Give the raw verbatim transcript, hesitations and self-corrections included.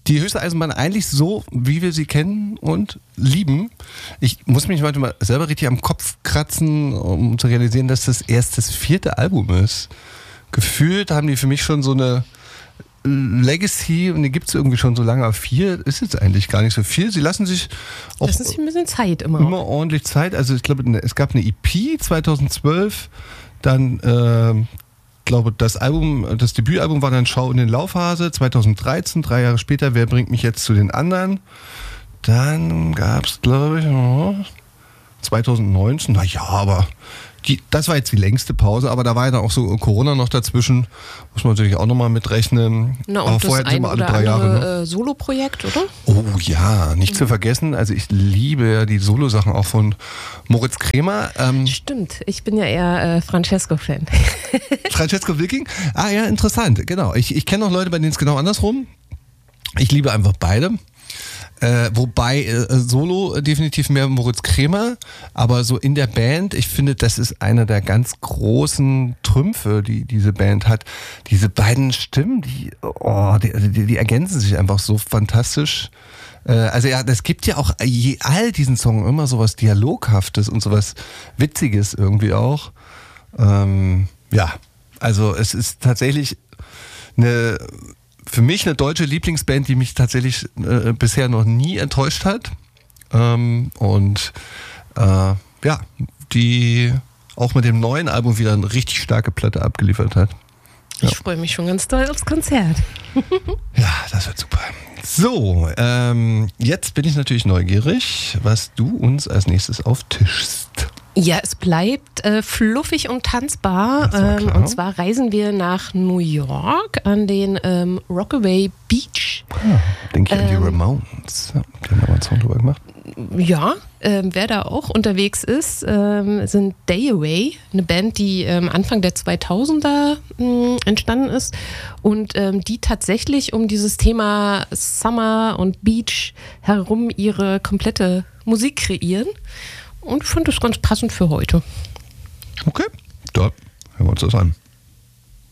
die höchste Eisenbahn eigentlich so, wie wir sie kennen und lieben. Ich muss mich heute mal selber richtig am Kopf kratzen, um zu realisieren, dass das erst das vierte Album ist. Gefühlt haben die für mich schon so eine Legacy und die gibt es irgendwie schon so lange. Aber vier ist jetzt eigentlich gar nicht so viel. Sie lassen sich auch das ist ein bisschen Zeit immer. Immer auch. ordentlich Zeit. Also ich glaube, es gab eine E P zweitausendzwölf, dann äh, glaube, das Album, das Debütalbum war dann Schau in den Laufhase, zweitausenddreizehn, drei Jahre später, Wer bringt mich jetzt zu den anderen? Dann gab es, glaube ich, oh, zweitausendneunzehn, naja, aber die, das war jetzt die längste Pause, aber da war ja dann auch so Corona noch dazwischen, muss man natürlich auch nochmal mitrechnen. Na, und aber das vorher ein sind wir alle oder drei andere, Jahre. Ne? Äh, Solo-Projekt, oder? Oh ja, nicht mhm. zu vergessen, also ich liebe ja die Solo-Sachen auch von Moritz Kremer. Ähm, Stimmt, ich bin ja eher äh, Francesco-Fan. Francesco Wilking? Ah ja, interessant, genau. Ich, ich kenne auch Leute, bei denen es genau andersrum. Ich liebe einfach beide. Äh, wobei äh, Solo definitiv mehr Moritz Kremer, aber so in der Band, ich finde, das ist einer der ganz großen Trümpfe, die diese Band hat. Diese beiden Stimmen, die, oh, die, die, die ergänzen sich einfach so fantastisch. Äh, also ja, es gibt ja auch je, all diesen Songs immer sowas Dialoghaftes und sowas Witziges irgendwie auch. Ähm, ja, also es ist tatsächlich eine... Für mich eine deutsche Lieblingsband, die mich tatsächlich äh, bisher noch nie enttäuscht hat. Ähm, und äh, ja, die auch mit dem neuen Album wieder eine richtig starke Platte abgeliefert hat. Ja. Ich freue mich schon ganz doll aufs Konzert. Ja, das wird super. So, ähm, jetzt bin ich natürlich neugierig, was du uns als nächstes auftischst. Ja, es bleibt äh, fluffig und tanzbar. Ähm, und zwar reisen wir nach New York an den ähm, Rockaway Beach. Ah, denke ich ähm, an die Ramones. Ja, die haben aber einen Song drüber gemacht. Ja, ähm, wer da auch unterwegs ist, ähm, sind Day Away, eine Band, die ähm, Anfang der zweitausender mh, entstanden ist und ähm, die tatsächlich um dieses Thema Summer und Beach herum ihre komplette Musik kreieren. Und ich fand das ganz passend für heute. Okay, da hören wir uns das an.